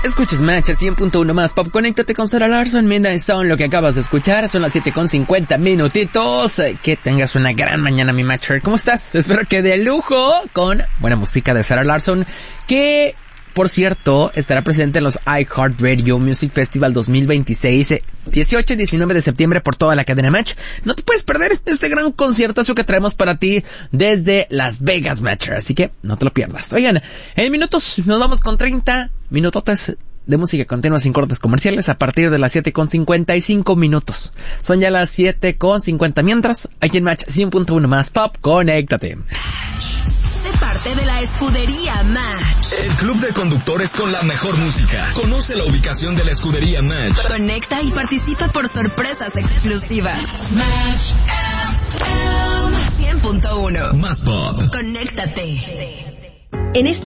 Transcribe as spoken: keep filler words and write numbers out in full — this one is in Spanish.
Escuchas Match cien punto uno más Pop. Conéctate con Sarah Larson, Midnight Sound. Lo que acabas de escuchar son las siete con cincuenta minutitos. Que tengas una gran mañana, mi Matcher. ¿Cómo estás? Espero que de lujo con buena música de Sarah Larson, que por cierto estará presente en los iHeartRadio Music Festival dos mil veintiséis, dieciocho y diecinueve de septiembre por toda la cadena Match. No te puedes perder este gran conciertazo que traemos para ti desde Las Vegas, Matcher, así que no te lo pierdas. Oigan, en minutos nos vamos con treinta minutotes de música continua sin cortes comerciales a partir de las siete con cincuenta y cinco minutos. Son ya las siete con cincuenta, mientras aquí en Match cien punto uno más Pop, conéctate. Sé parte de la escudería Match, el club de conductores con la mejor música. Conoce la ubicación de la escudería Match. Conecta y participa por sorpresas exclusivas. Match cien punto uno más Pop. Conéctate. En este